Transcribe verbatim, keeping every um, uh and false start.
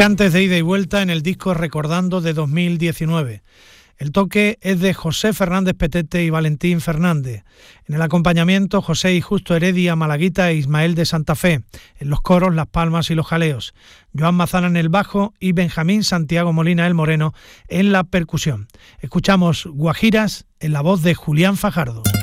Cantes de ida y vuelta en el disco Recordando de dos mil diecinueve. El toque es de José Fernández Petete y Valentín Fernández. En el acompañamiento, José y Justo Heredia, Malaguita e Ismael de Santa Fe. En los coros, las palmas y los jaleos. Joan Mazana en el bajo y Benjamín Santiago Molina el Moreno en la percusión. Escuchamos Guajiras en la voz de Julián Fajardo.